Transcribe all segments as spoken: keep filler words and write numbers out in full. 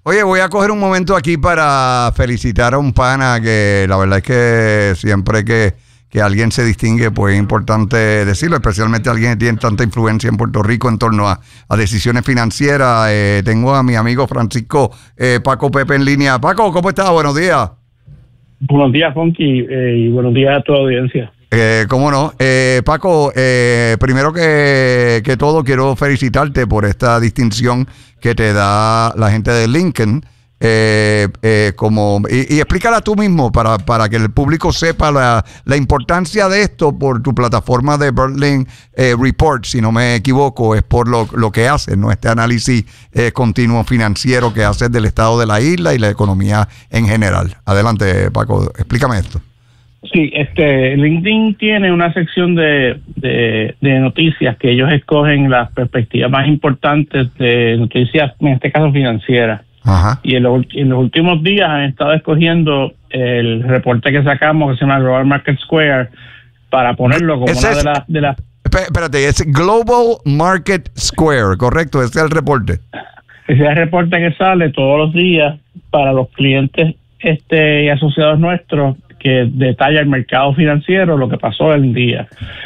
Oye, voy a coger un momento aquí para felicitar a un pana que la verdad es que siempre que, que alguien se distingue, pues es importante decirlo, especialmente alguien que tiene tanta influencia en Puerto Rico en torno a, a decisiones financieras. Eh, tengo a mi amigo Francisco eh, Paco Pepe en línea. Paco, ¿cómo estás? Buenos días. Buenos días, Fonky, eh, y buenos días a toda la audiencia. Eh, ¿Cómo no? Eh, Paco, eh, primero que, que todo quiero felicitarte por esta distinción que te da la gente de Lincoln. Eh, eh, como y, y explícala tú mismo para, para que el público sepa la, la importancia de esto por tu plataforma de Berlin eh, Report, si no me equivoco, es por lo, lo que haces, ¿no? Este análisis eh, continuo financiero que haces del estado de la isla y la economía en general. Adelante, Paco, explícame esto. Sí, este, LinkedIn tiene una sección de, de, de noticias que ellos escogen las perspectivas más importantes de noticias, en este caso financieras. Ajá. Y en los, en los últimos días han estado escogiendo el reporte que sacamos que se llama Global Market Square para ponerlo como una de las... De la... Espérate, es Global Market Square, ¿correcto? Ese es el reporte. Ese es el reporte que sale todos los días para los clientes este y asociados nuestros, que detalla el mercado financiero, lo que pasó el día.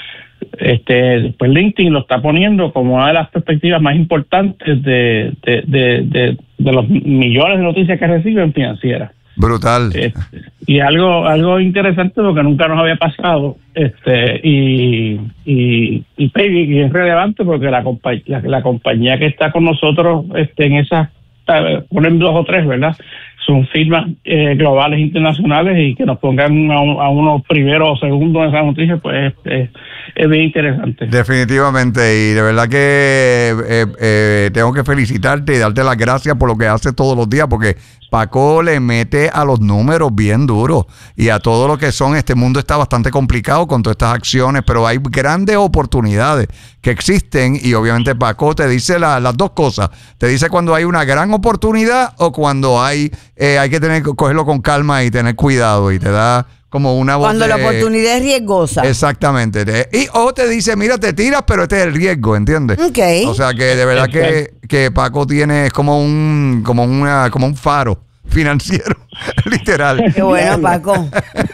Este, pues LinkedIn lo está poniendo como una de las perspectivas más importantes de, de, de, de, de los millones de noticias que reciben financieras. Brutal. Este, y algo algo interesante porque nunca nos había pasado, este y y, y, y es relevante porque la, compa la, la compañía que está con nosotros este en esas, ponen dos o tres, ¿verdad? Son firmas eh, globales internacionales y que nos pongan a, a uno primero o segundo en esa noticia, pues es, es bien interesante. Definitivamente, y de verdad que eh, eh, tengo que felicitarte y darte las gracias por lo que haces todos los días, porque Paco le mete a los números bien duros y a todo lo que son. Este mundo está bastante complicado con todas estas acciones, pero hay grandes oportunidades que existen y obviamente Paco te dice la, las dos cosas. Te dice cuando hay una gran oportunidad o cuando hay eh, hay que tener que cogerlo con calma y tener cuidado, y te da como una voz cuando de, la oportunidad es riesgosa. Exactamente. Y o te dice, mira, te tiras, pero este es el riesgo, ¿entiendes? Okay. O sea que de verdad que, que Paco tiene como un como una como un faro financiero, literal. Qué bueno, Paco.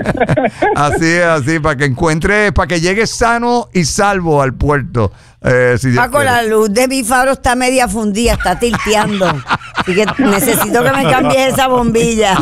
Así es, así, para que encuentre, para que llegue sano y salvo al puerto. Eh, si Paco, la luz de mi faro está media fundida, está tilteando. Así que necesito que me cambies esa bombilla.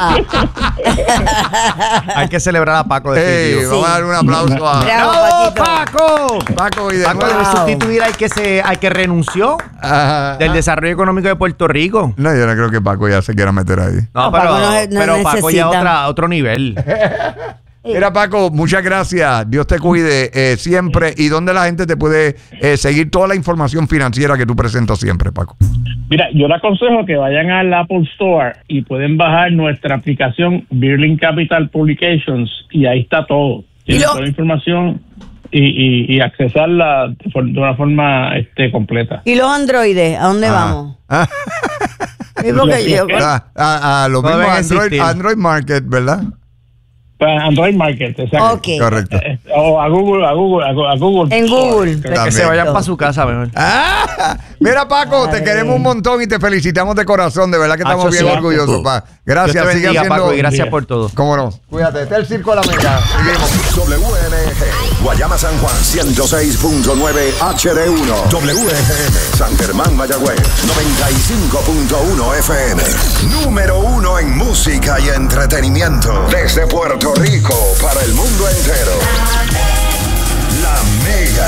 Hay que celebrar a Paco. Hey, sí. Vamos a dar un aplauso a Bravo, Paco. Paco y de Paco debe sustituir al que se al que renunció Ajá. del desarrollo económico de Puerto Rico. No, yo no creo que Paco ya se quiera meter ahí. No, No, pero, Paco no- no pero Paco ya necesita. otra, otro nivel. Mira, Paco, muchas gracias. Dios te cuide eh, siempre. ¿Y dónde la gente te puede eh, seguir toda la información financiera que tú presentas siempre, Paco? Mira, yo le aconsejo que vayan al Apple Store y pueden bajar nuestra aplicación Berlin Capital Publications y ahí está todo. Tienen lo- toda la información y, y, y accesarla de, for- de una forma este, completa. ¿Y los androides? ¿A dónde Ah. vamos? Ah, Sí, porque yo- a, a, a lo No mismo deben Android, existir. Android Market, ¿verdad? Para Android Market, exacto. Ok. Correcto. Eh, O a Google, a Google, a Gu- a Google. En Google. Store. Que También. se vayan para su casa mejor. Ah, mira, Paco, te queremos un montón y te felicitamos de corazón. De verdad que estamos Hacho, bien sí. orgullosos. Pa. Dios Gracias, te sigue bendiga, haciendo. Paco, y gracias por todo. Cómo no. Cuídate, este es el Circo de la Mega. Seguimos. W M G, Guayama San Juan, ciento seis punto nueve H D uno. W G M, San Germán, Mayagüez, noventa y cinco punto uno F M. Número uno en música y entretenimiento. Desde Puerto Rico para el mundo entero. La Mega.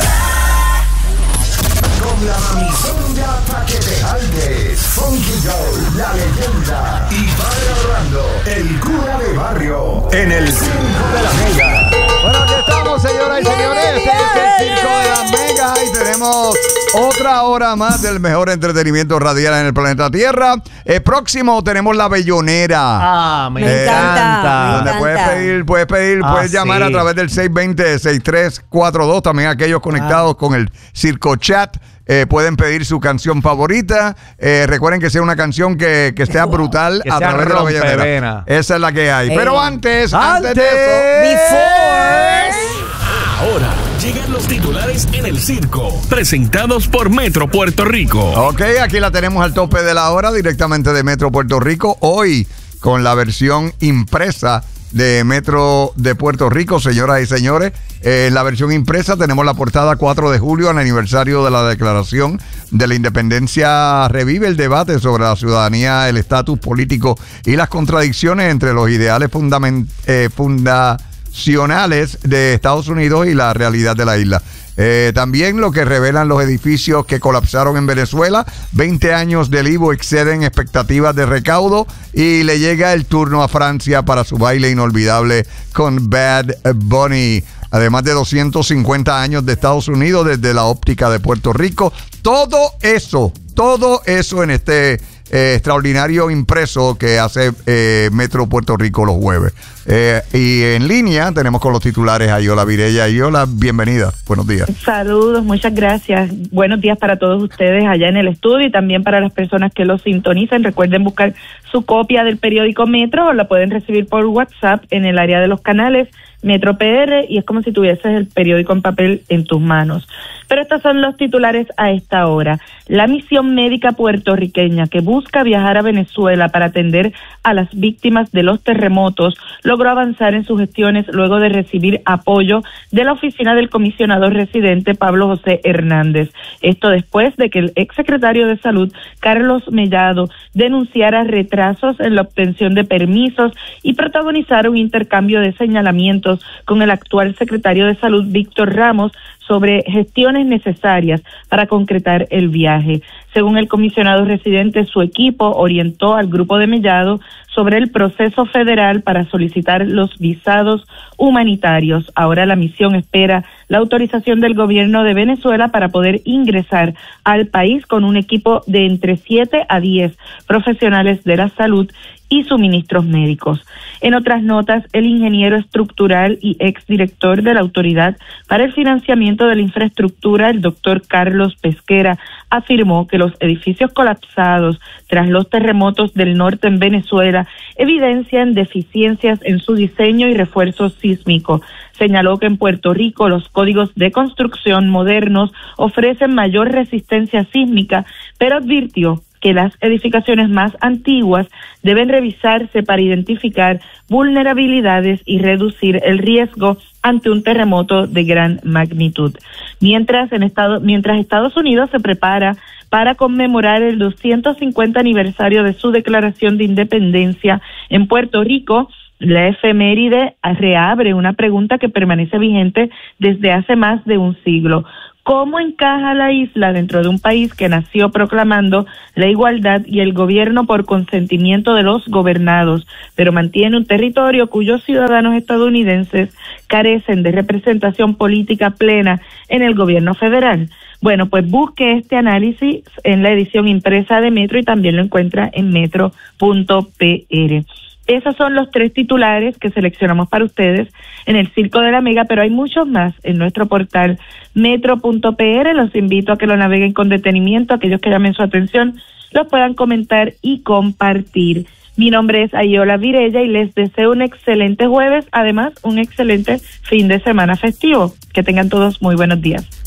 Con la mamizonga pa' que te jaldes. Funky Joe, la leyenda. Y Padre Orlando, el cura de barrio. En el Circo de la Mega. Bueno, aquí estamos, señoras y señores. Este es el Circo de la Mega y tenemos otra hora más del mejor entretenimiento radial en el planeta Tierra. El próximo tenemos La Bellonera. Ah, me, Me encanta, encanta. me Donde encanta. puedes pedir, puedes pedir, Ah, puedes llamar sí. a través del seis dos cero, seis tres cuatro dos. También aquellos conectados con el Circo Chat eh, pueden pedir su canción favorita. Eh, recuerden que sea una canción que, que esté brutal Que a sea través de La Bellonera. rompevena. Esa es la que hay. Eh. Pero antes, antes, Antes. de eso. Before. Ahora llegan los titulares Mayagüez en el Circo, presentados por Metro Puerto Rico. Ok, aquí la tenemos al tope de la hora, directamente de Metro Puerto Rico, hoy con la versión impresa de Metro de Puerto Rico, señoras y señores. En eh, la versión impresa tenemos la portada cuatro de julio, al aniversario de la Declaración de la Independencia. Revive el debate sobre la ciudadanía, el estatus político y las contradicciones entre los ideales fundament eh, fundacionales de Estados Unidos y la realidad de la isla. Eh, también lo que revelan los edificios que colapsaron en Venezuela. veinte años del I V O exceden expectativas de recaudo y le llega el turno a Francia para su baile inolvidable con Bad Bunny. Además de doscientos cincuenta años de Estados Unidos desde la óptica de Puerto Rico. Todo eso, todo eso en este eh, extraordinario impreso que hace eh, Metro Puerto Rico los jueves. Eh, y en línea tenemos con los titulares a Yola Virella. Yola, bienvenida. Buenos días. Saludos, muchas gracias. Buenos días para todos ustedes allá en el estudio y también para las personas que los sintonizan. Recuerden buscar su copia del periódico Metro, o la pueden recibir por WhatsApp en el área de los canales Metro P R, y es como si tuvieses el periódico en papel en tus manos. Pero estos son los titulares a esta hora. La misión médica puertorriqueña que busca viajar a Venezuela para atender a las víctimas de los terremotos logró avanzar en sus gestiones luego de recibir apoyo de la oficina del comisionado residente Pablo José Hernández. Esto después de que el exsecretario de Salud, Carlos Mellado, denunciara retrasos en la obtención de permisos y protagonizara un intercambio de señalamientos con el actual secretario de Salud, Víctor Ramos, sobre gestiones necesarias para concretar el viaje. Según el comisionado residente, su equipo orientó al grupo de Mellado sobre el proceso federal para solicitar los visados humanitarios. Ahora la misión espera la autorización del gobierno de Venezuela para poder ingresar al país con un equipo de entre siete a diez profesionales de la salud y suministros médicos. En otras notas, el ingeniero estructural y exdirector de la Autoridad para el Financiamiento de la Infraestructura, el doctor Carlos Pesquera, afirmó que los edificios colapsados tras los terremotos del norte en Venezuela evidencian deficiencias en su diseño y refuerzo sísmico. Señaló que en Puerto Rico los códigos de construcción modernos ofrecen mayor resistencia sísmica, pero advirtió que las edificaciones más antiguas deben revisarse para identificar vulnerabilidades y reducir el riesgo ante un terremoto de gran magnitud. Mientras en Estado, mientras Estados Unidos se prepara para conmemorar el doscientos cincuenta aniversario de su declaración de independencia en Puerto Rico, la efeméride reabre una pregunta que permanece vigente desde hace más de un siglo. ¿Cómo encaja la isla dentro de un país que nació proclamando la igualdad y el gobierno por consentimiento de los gobernados, pero mantiene un territorio cuyos ciudadanos estadounidenses carecen de representación política plena en el gobierno federal? Bueno, pues busque este análisis en la edición impresa de Metro y también lo encuentra en metro punto p r. Esos son los tres titulares que seleccionamos para ustedes en el Circo de la Mega, pero hay muchos más en nuestro portal metro punto p r. Los invito a que lo naveguen con detenimiento, aquellos que llamen su atención, los puedan comentar y compartir. Mi nombre es Ayola Virella y les deseo un excelente jueves, además un excelente fin de semana festivo. Que tengan todos muy buenos días.